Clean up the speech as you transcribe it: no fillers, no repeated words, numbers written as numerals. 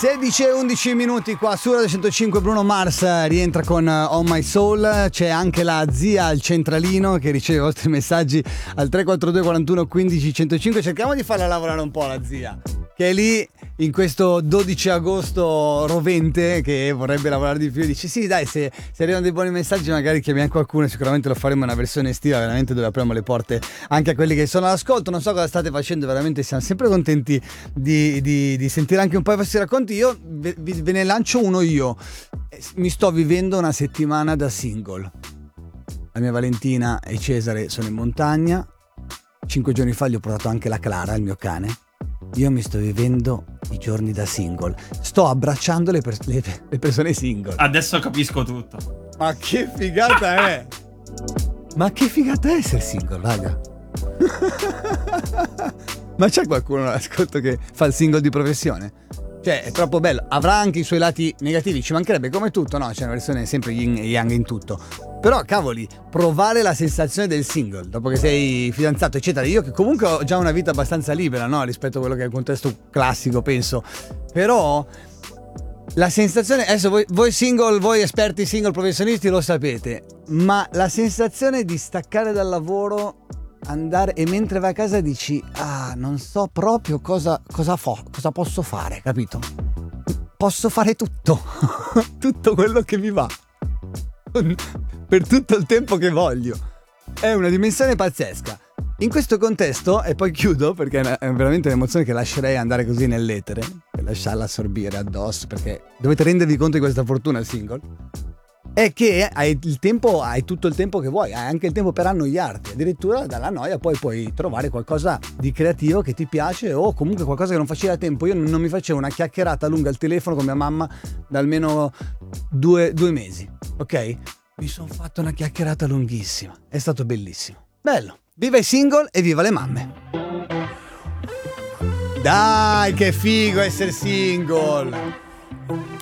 16 e 11 minuti qua su Radio 105. Bruno Mars rientra con On My Soul. C'è anche la zia al centralino che riceve i vostri messaggi al 342 41 15 105. Cerchiamo di farla lavorare un po' la zia, che è lì in questo 12 agosto rovente, che vorrebbe lavorare di più. Dice sì dai, se arrivano dei buoni messaggi magari chiamiamo qualcuno. Sicuramente lo faremo in una versione estiva, veramente, dove apriamo le porte anche a quelli che sono all'ascolto. Non so cosa state facendo, veramente siamo sempre contenti di sentire anche un po' i vostri racconti. Io ve ne lancio uno io. Mi sto vivendo una settimana da single. La mia Valentina e Cesare sono in montagna. 5 giorni fa gli ho portato anche la Clara, il mio cane. Io mi sto vivendo i giorni da single. Sto abbracciando le persone single. Adesso capisco tutto. Ma che figata è! Ma che figata è essere single, raga? Ma c'è qualcuno all'ascolto che fa il single di professione? Cioè, è troppo bello. Avrà anche i suoi lati negativi, ci mancherebbe, come tutto, no? C'è una versione sempre yin e yang in tutto. Però, cavoli, provare la sensazione del single dopo che sei fidanzato, eccetera. Io che comunque ho già una vita abbastanza libera, no? Rispetto a quello che è il contesto classico, penso. Però la sensazione, adesso voi single, voi esperti single professionisti lo sapete, ma la sensazione di staccare dal lavoro, andare, e mentre vai a casa dici non so proprio cosa posso fare, capito? Posso fare tutto tutto quello che mi va per tutto il tempo che voglio. È una dimensione pazzesca. In questo contesto, e poi chiudo perché è veramente un'emozione che lascerei andare così nell'etere, e lasciarla assorbire addosso, perché dovete rendervi conto di questa fortuna single, è che hai tutto il tempo che vuoi, hai anche il tempo per annoiarti. Addirittura dalla noia poi puoi trovare qualcosa di creativo che ti piace, o comunque qualcosa che non facevi da tempo. Io non mi facevo una chiacchierata lunga al telefono con mia mamma da almeno due mesi, ok? Mi sono fatto una chiacchierata lunghissima, è stato bellissimo, bello. Viva i single e viva le mamme. Dai, che figo essere single.